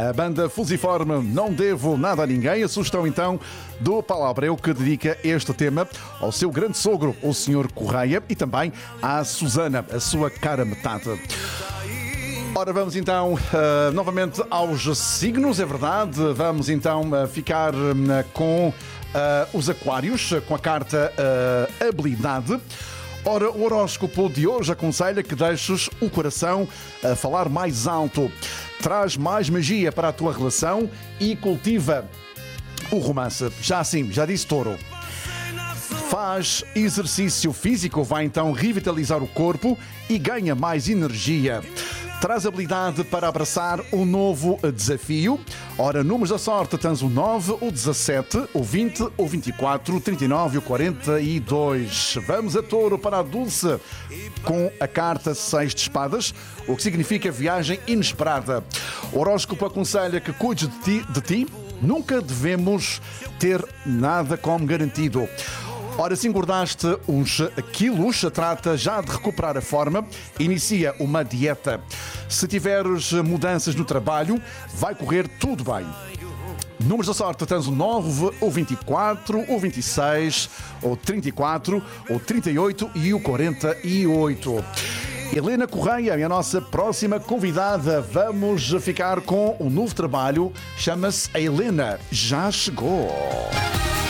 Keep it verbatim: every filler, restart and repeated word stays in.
A banda Fusiforme Não Devo Nada a Ninguém, a sugestão então do Paulo Abreu, que dedica este tema ao seu grande sogro, o senhor Correia, e também à Susana, a sua cara metade. Ora, vamos então uh, novamente aos signos, é verdade. Vamos então uh, ficar uh, com uh, os aquários, com a carta uh, habilidade. Ora, o horóscopo de hoje aconselha que deixes o coração a falar mais alto. Traz mais magia para a tua relação e cultiva o romance. Já assim, já disse Touro. Faz exercício físico, vai então revitalizar o corpo e ganha mais energia. Traz habilidade para abraçar um novo desafio. Ora, números da sorte, tens o nove, o dezassete, o vinte, o vinte e quatro, o trinta e nove e o quarenta e dois. Vamos a Touro para a Dulce com a carta seis de espadas, o que significa viagem inesperada. O horóscopo aconselha que cuides de ti, de ti. Nunca devemos ter nada como garantido. Ora, se engordaste uns quilos, trata já de recuperar a forma, inicia uma dieta. Se tiveres mudanças no trabalho, vai correr tudo bem. Números da sorte, tens o nove, o vinte e quatro, o vinte e seis, o trinta e quatro, o trinta e oito e o quarenta e oito. Helena Correia é a nossa próxima convidada. Vamos ficar com um novo trabalho, chama-se A Helena Já Chegou.